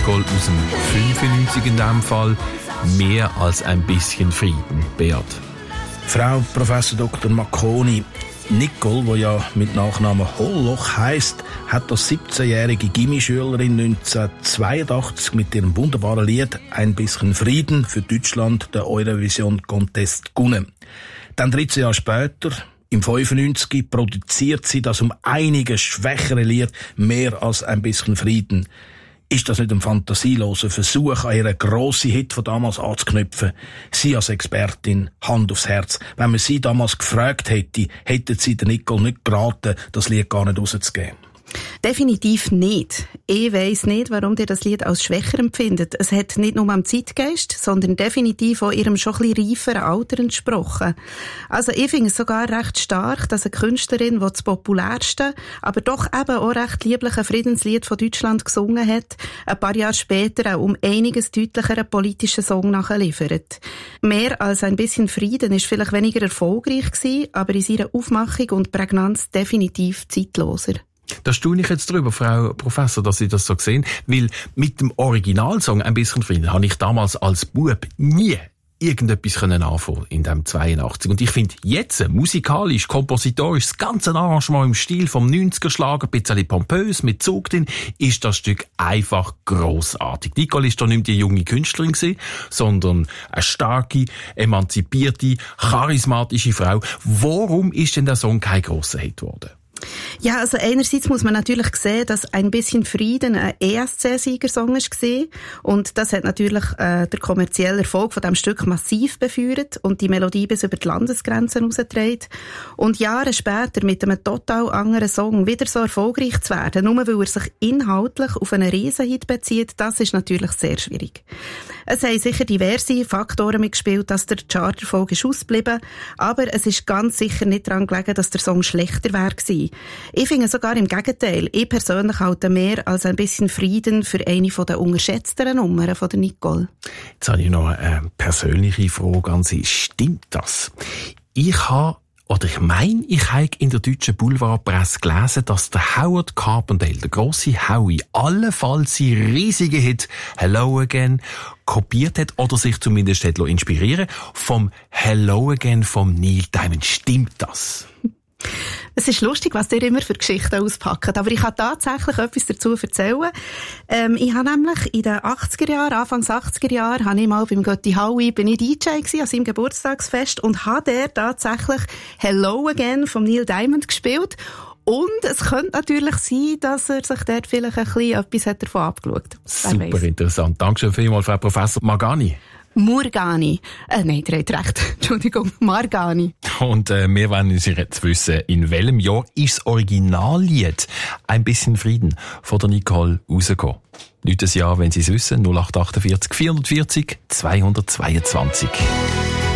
Nicole aus dem 95 in diesem Fall. Mehr als ein bisschen Frieden. Beat. Frau Prof. Dr. Macconi, Nicole, die ja mit Nachnamen Holloch heisst, hat als 17-jährige Gimmischülerin 1982 mit ihrem wunderbaren Lied «Ein bisschen Frieden» für Deutschland den Eurovision Contest gewonnen. Dann 13 Jahre später, im 95, produziert sie das um einiges schwächere Lied «Mehr als ein bisschen Frieden». Ist das nicht ein fantasieloser Versuch, an ihren grossen Hit von damals anzuknüpfen? Sie als Expertin, Hand aufs Herz. Wenn man sie damals gefragt hätte, hätten sie der Nicole nicht geraten, das Lied gar nicht rauszugeben. Definitiv nicht. Ich weiss nicht, warum ihr das Lied als schwächer empfindet. Es hat nicht nur am Zeitgeist, sondern definitiv auch ihrem schon ein bisschen reiferen Alter entsprochen. Also ich finde es sogar recht stark, dass eine Künstlerin, die das populärste, aber doch eben auch recht liebliche Friedenslied von Deutschland gesungen hat, ein paar Jahre später auch um einiges deutlicheren politischen Song nachliefert. Mehr als ein bisschen Frieden ist vielleicht weniger erfolgreich gewesen, aber in seiner Aufmachung und Prägnanz definitiv zeitloser. Da staune ich jetzt drüber, Frau Professor, dass Sie das so sehen, weil mit dem Originalsong «Ein bisschen Frieden» habe ich damals als Bub nie irgendetwas anfangen in dem 82. Und ich finde jetzt, musikalisch, kompositorisch, das ganze Arrangement im Stil vom 90er-Schlager, ein bisschen pompös, mit Zug drin, ist das Stück einfach grossartig. Nicole ist da nicht die junge Künstlerin gewesen, sondern eine starke, emanzipierte, charismatische Frau. Warum ist denn der Song kein grosser Hit geworden? Ja, also einerseits muss man natürlich sehen, dass «Ein bisschen Frieden» ein ESC-Siegersong war. Und das hat natürlich der kommerzielle Erfolg von diesem Stück massiv befeuert und die Melodie bis über die Landesgrenzen herausgetragen. Und Jahre später mit einem total anderen Song wieder so erfolgreich zu werden, nur weil er sich inhaltlich auf einen Riesenhit bezieht, das ist natürlich sehr schwierig. Es haben sicher diverse Faktoren mitgespielt, dass der Charterfolg ist ausgeblieben, aber es ist ganz sicher nicht daran gelegen, dass der Song schlechter wäre gewesen. Ich finde sogar im Gegenteil. Ich persönlich halte mehr als ein bisschen Frieden für eine der unterschätzteren Nummern von der Nicole. Jetzt habe ich noch eine persönliche Frage an Sie. Stimmt das? Ich meine, ich habe in der deutschen Boulevardpresse gelesen, dass der Howard Carpendale, der grosse Howie, allenfalls sein riesigen Hit «Hello Again» kopiert hat oder sich zumindest hat inspirieren vom «Hello Again» vom Neil Diamond. Stimmt das? Es ist lustig, was ihr immer für Geschichten auspackt, aber ich kann tatsächlich etwas dazu erzählen. Ich habe nämlich in den 80er Jahren, Anfangs 80er Jahren, habe ich mal beim Götti Howie, bin ich DJ gewesen, an seinem Geburtstagsfest und habe der tatsächlich «Hello Again» von Neil Diamond gespielt. Und es könnte natürlich sein, dass er sich dort vielleicht ein bisschen etwas davon abgeschaut hat. Super interessant. Dankeschön vielmals, Frau Professor Margani. Murgani. Nein, ihr habt recht. Entschuldigung, Margani. Und wir wollen uns jetzt wissen, in welchem Jahr ist das Originallied «Ein bisschen Frieden» von der Nicole rausgekommen? Nicht das Jahr, wenn Sie es wissen, 0848 440 222.